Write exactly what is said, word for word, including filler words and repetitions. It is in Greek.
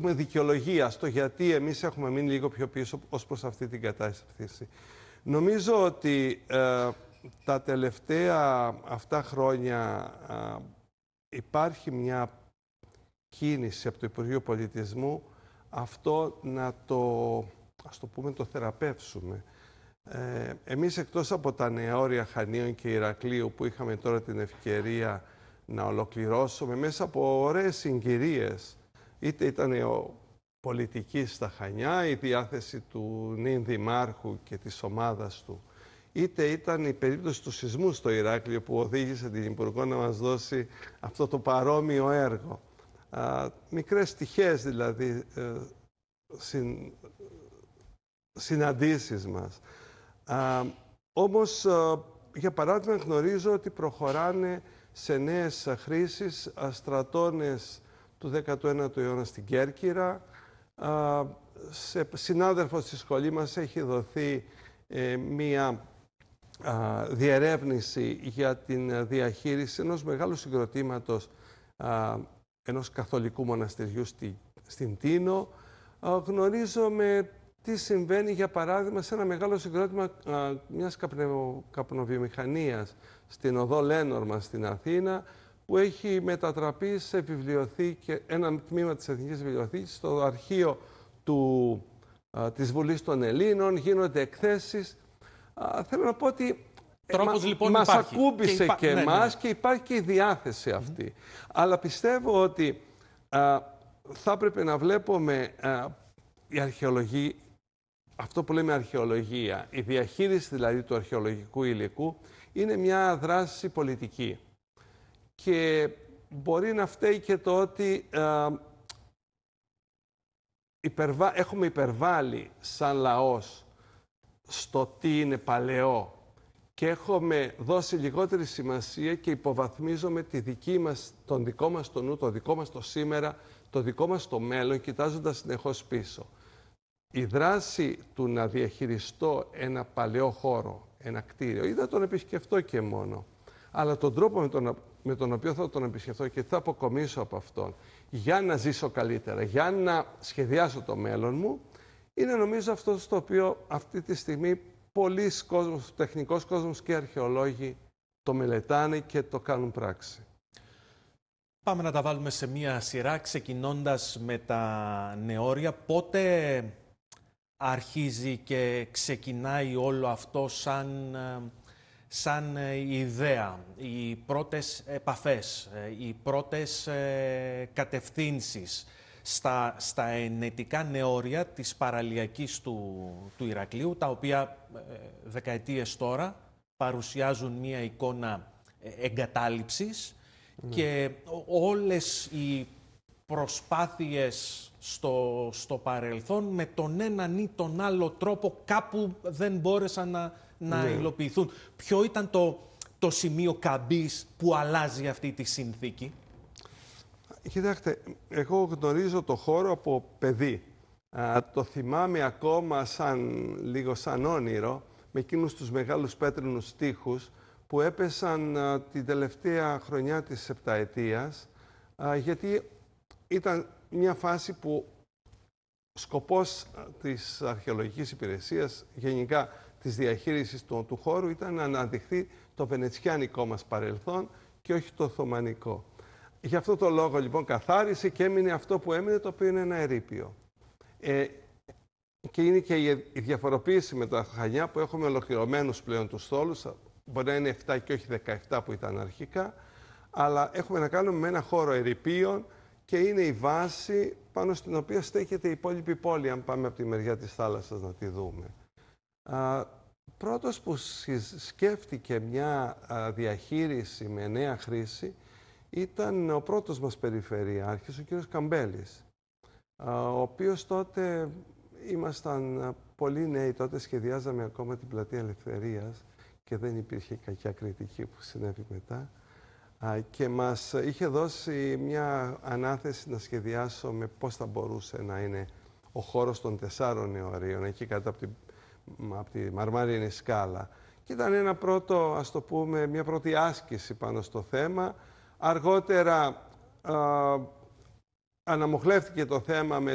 έχουμε δικαιολογία στο γιατί εμείς έχουμε μείνει λίγο πιο πίσω ως προς αυτή την κατάσταση. Νομίζω ότι ε, τα τελευταία αυτά χρόνια ε, υπάρχει μια κίνηση από το Υπουργείο Πολιτισμού αυτό να το, ας το πούμε, το θεραπεύσουμε. Ε, εμείς εκτός από τα νεόρια Χανίων και Ηρακλείου που είχαμε τώρα την ευκαιρία να ολοκληρώσουμε μέσα από ωραίες συγκυρίες, είτε ήταν ο πολιτική στα Χανιά, η διάθεση του νυν δημάρχου και της ομάδας του, είτε ήταν η περίπτωση του σεισμού στο Ηράκλειο που οδήγησε την Υπουργό να μας δώσει αυτό το παρόμοιο έργο. Α, μικρές τυχές δηλαδή ε, συν, συναντήσεις μας. Α, όμως, α, για παράδειγμα, γνωρίζω ότι προχωράνε σε νέες χρήσεις στρατώνες του δέκατου ένατου αιώνα στην Κέρκυρα. Α, σε συνάδελφος στη σχολή μας έχει δοθεί ε, μία α, διερεύνηση για την διαχείριση ενός μεγάλου συγκροτήματος α, ενός καθολικού μοναστηριού στη, στην Τίνο. Α, γνωρίζουμε τι συμβαίνει, για παράδειγμα, σε ένα μεγάλο συγκρότημα α, μιας καπνο, καπνοβιομηχανίας στην οδό Λένορμα στην Αθήνα, που έχει μετατραπεί σε βιβλιοθήκη, ένα τμήμα της Εθνικής Βιβλιοθήκης, στο αρχείο του, α, της Βουλής των Ελλήνων, γίνονται εκθέσεις. Α, θέλω να πω ότι Τρόπος, μα, λοιπόν, μας υπάρχει. ακούμπησε και, υπά... και ναι, εμάς ναι, ναι. και υπάρχει και η διάθεση αυτή. Mm-hmm. Αλλά πιστεύω ότι α, θα έπρεπε να βλέπουμε α, η αρχαιολογία, αυτό που λέμε αρχαιολογία, η διαχείριση δηλαδή του αρχαιολογικού υλικού, είναι μια δράση πολιτική. Και μπορεί να φταίει και το ότι ε, υπερβα... έχουμε υπερβάλει σαν λαός στο τι είναι παλαιό και έχουμε δώσει λιγότερη σημασία και υποβαθμίζουμε τη δική μας, τον δικό μας το νου, το δικό μας το σήμερα, το δικό μας το μέλλον, κοιτάζοντας συνεχώς πίσω. Η δράση του να διαχειριστώ ένα παλαιό χώρο, ένα κτίριο, ή να τον επισκεφτώ και μόνο, αλλά τον τρόπο με τον, με τον οποίο θα τον επισκεφτώ και θα αποκομίσω από αυτόν για να ζήσω καλύτερα, για να σχεδιάσω το μέλλον μου, είναι νομίζω αυτό στο οποίο αυτή τη στιγμή πολλοί κόσμος, τεχνικός κόσμος και αρχαιολόγοι το μελετάνε και το κάνουν πράξη. Πάμε να τα βάλουμε σε μία σειρά, ξεκινώντας με τα νεόρια. Πότε αρχίζει και ξεκινάει όλο αυτό σαν, σαν ιδέα, οι πρώτες επαφές, οι πρώτες ε, κατευθύνσεις στα, στα ενετικά νεόρια της παραλιακής του, του Ηρακλείου, τα οποία ε, δεκαετίες τώρα παρουσιάζουν μία εικόνα εγκατάλειψης, mm. και όλες οι προσπάθειες στο, στο παρελθόν με τον έναν ή τον άλλο τρόπο κάπου δεν μπόρεσαν να, να ναι. υλοποιηθούν. Ποιο ήταν το, το σημείο καμπής που αλλάζει αυτή τη συνθήκη? Κοιτάξτε, εγώ γνωρίζω το χώρο από παιδί. Α, το θυμάμαι ακόμα σαν, λίγο σαν όνειρο, με εκείνους τους μεγάλους πέτρινους τοίχους που έπεσαν α, την τελευταία χρονιά της επταετίας, α, γιατί ήταν μια φάση που σκοπός της αρχαιολογικής υπηρεσίας, γενικά της διαχείρισης του, του χώρου, ήταν να αναδειχθεί το βενετσιάνικό μας παρελθόν και όχι το οθωμανικό. Γι' αυτό το λόγο λοιπόν καθάρισε και έμεινε αυτό που έμεινε, το οποίο είναι ένα ερείπιο. Ε, και είναι και η διαφοροποίηση με τα Χανιά που έχουμε ολοκληρωμένους πλέον τους στόλους, μπορεί να είναι επτά και όχι δεκαεπτά που ήταν αρχικά, αλλά έχουμε να κάνουμε με ένα χώρο ερειπίων και είναι η βάση πάνω στην οποία στέκεται η υπόλοιπη πόλη, αν πάμε από τη μεριά της θάλασσας να τη δούμε. Α, πρώτος που σκέφτηκε μια α, διαχείριση με νέα χρήση ήταν ο πρώτος μας περιφερειάρχης, ο κύριος Καμπέλης, α, ο οποίος τότε ήμασταν πολύ νέοι, τότε σχεδιάζαμε ακόμα την Πλατεία Ελευθερίας και δεν υπήρχε κακιά κριτική που συνέβη μετά. Και μας είχε δώσει μια ανάθεση να σχεδιάσουμε πώς θα μπορούσε να είναι ο χώρος των τεσσάρων νεωρίων, εκεί κάτω από τη, από τη μαρμάρινη σκάλα. Και ήταν ένα πρώτο, ας το πούμε, μια πρώτη άσκηση πάνω στο θέμα. Αργότερα α, αναμοχλεύτηκε το θέμα με